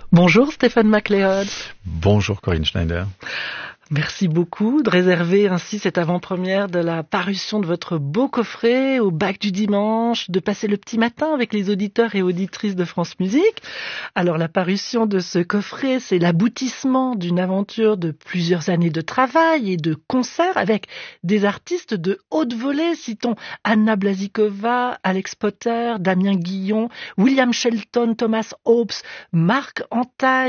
Bonjour Stéphane MacLeod. Bonjour Corinne Schneider. Merci beaucoup de réserver ainsi cette avant-première de la parution de votre beau coffret au bac du dimanche, de passer le petit matin avec les auditeurs et auditrices de France Musique. Alors la parution de ce coffret, c'est l'aboutissement d'une aventure de plusieurs années de travail et de concerts avec des artistes de haute volée. Citons Anna Blasíková, Alex Potter, Damien Guillon, William Shelton, Thomas Hobbes, Marc Antaille,